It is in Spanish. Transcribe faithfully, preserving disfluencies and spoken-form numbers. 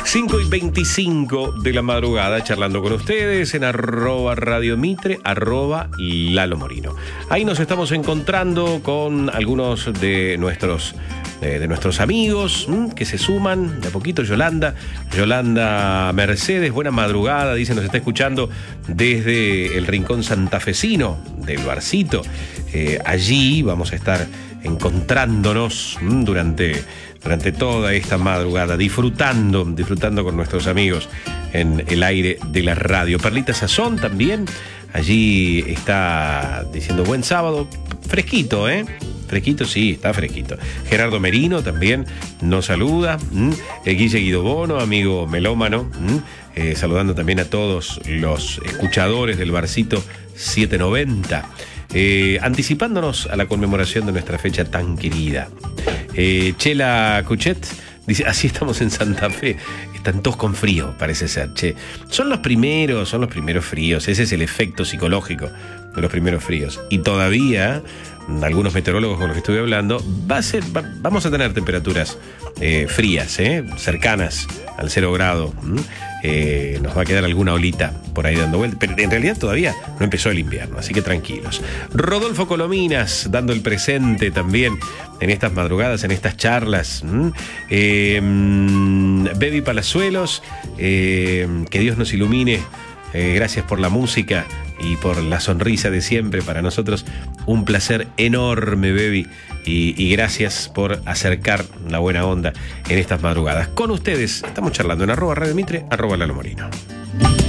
cinco y veinticinco de la madrugada, charlando con ustedes en arroba Radio Mitre, arroba Lalo Morino. Ahí nos estamos encontrando con algunos de nuestros, de, de nuestros amigos ¿m? que se suman de a poquito. Yolanda, Yolanda Mercedes, buena madrugada, dice, nos está escuchando desde el rincón santafesino del Barcito. Eh, allí vamos a estar encontrándonos ¿m? durante... durante toda esta madrugada, disfrutando, disfrutando con nuestros amigos en el aire de la radio. Perlita Sazón también, allí está diciendo buen sábado, fresquito, ¿eh? Fresquito, sí, está fresquito. Gerardo Merino también nos saluda. ¿Mm? El Guille Guido Bono, amigo melómano, ¿Mm? eh, saludando también a todos los escuchadores del Barcito setecientos noventa. Eh, anticipándonos a la conmemoración de nuestra fecha tan querida. Eh, Chela Cuchet dice, así estamos en Santa Fe, están todos con frío, parece ser, che. Son los primeros, son los primeros fríos, ese es el efecto psicológico de los primeros fríos. Y todavía, algunos meteorólogos con los que estuve hablando, va a ser, va, vamos a tener temperaturas eh, frías, eh, cercanas al cero grado. ¿m? Eh, nos va a quedar alguna olita por ahí dando vueltas, pero en realidad todavía no empezó el invierno, así que tranquilos. Rodolfo Colominas dando el presente también en estas madrugadas, en estas charlas. ¿m? Eh, Baby Palazuelos, eh, que Dios nos ilumine. Eh, gracias por la música y por la sonrisa de siempre. Para nosotros un placer enorme, Baby, y, y gracias por acercar la buena onda en estas madrugadas. Con ustedes estamos charlando en arroba Radio Mitre, arroba Lalo Morino.